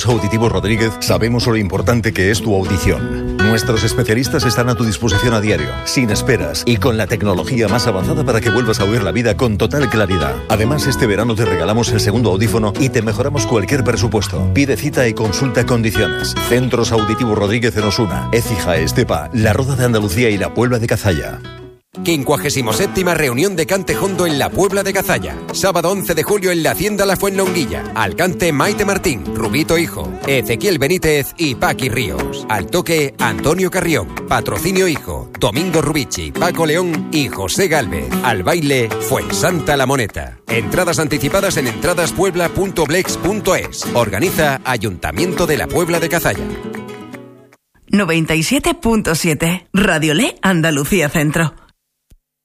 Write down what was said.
Centros Auditivos Rodríguez sabemos lo importante que es tu audición. Nuestros especialistas están a tu disposición a diario, sin esperas y con la tecnología más avanzada para que vuelvas a oír la vida con total claridad. Además, este verano te regalamos el segundo audífono y te mejoramos cualquier presupuesto. Pide cita y consulta condiciones. Centros Auditivos Rodríguez en Osuna, Écija, Estepa, La Roda de Andalucía y La Puebla de Cazalla. 57ª reunión de Cante Hondo en la Puebla de Cazalla. Sábado 11 de julio en la Hacienda La Fuenlonguilla. Al cante Maite Martín, Rubito Hijo, Ezequiel Benítez y Paqui Ríos. Al toque Antonio Carrión, Patrocinio Hijo, Domingo Rubici, Paco León y José Gálvez. Al baile Fuensanta La Moneta. Entradas anticipadas en entradaspuebla.blex.es. Organiza Ayuntamiento de la Puebla de Cazalla. 97.7 Radio Le Andalucía Centro.